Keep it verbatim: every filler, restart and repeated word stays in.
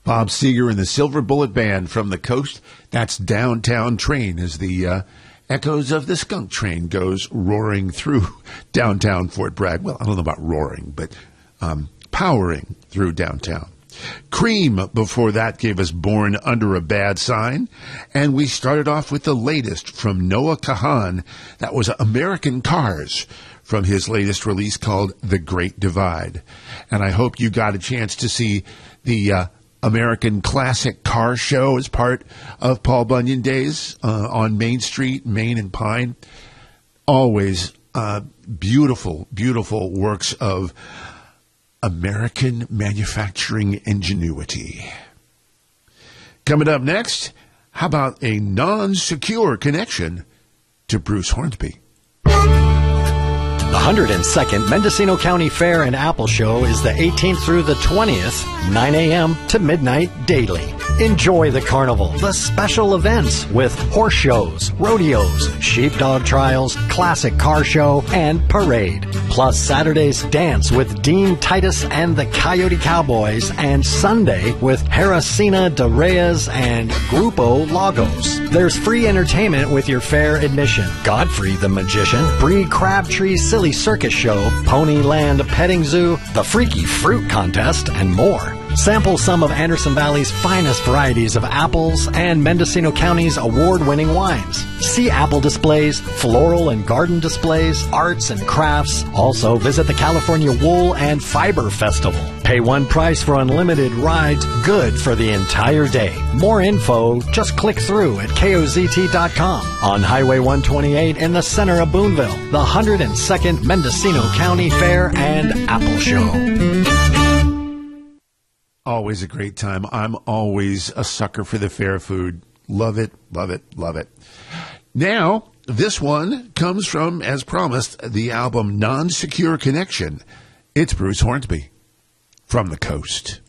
Bob Seger and the Silver Bullet Band from the coast. That's Downtown Train as the uh, echoes of the skunk train goes roaring through downtown Fort Bragg. Well, I don't know about roaring, but um, powering through downtown. Cream before that gave us Born Under a Bad Sign. And we started off with the latest from Noah Kahan. That was American Cars from his latest release called The Great Divide. And I hope you got a chance to see the uh, American Classic Car Show as part of Paul Bunyan Days uh, on Main Street, Main and Pine. Always uh, beautiful, beautiful works of American manufacturing ingenuity. Coming up next, how about a non-secure connection to Bruce Hornsby? The one hundred second Mendocino County Fair and Apple Show is the eighteenth through the twentieth, nine a.m. to midnight daily. Enjoy the carnival, the special events with horse shows, rodeos, sheepdog trials, classic car show, and parade. Plus Saturday's dance with Dean Titus and the Coyote Cowboys, and Sunday with Harricina de Reyes and Grupo Lagos. There's free entertainment with your fair admission. Godfrey the Magician, Bree Crabtree Silly Circus Show, Ponyland Petting Zoo, the Freaky Fruit Contest, and more. Sample some of Anderson Valley's finest varieties of apples and Mendocino County's award-winning wines. See apple displays, floral and garden displays, arts and crafts. Also visit the California Wool and Fiber Festival. Pay one price for unlimited rides, good for the entire day. More info, just click through at K O Z T dot com. On Highway one twenty-eight in the center of Boonville, the one hundred second Mendocino County Fair and Apple Show. Always a great time. I'm always a sucker for the fair food. Love it, love it, love it. Now, this one comes from, as promised, the album Non-Secure Connection. It's Bruce Hornsby from the coast.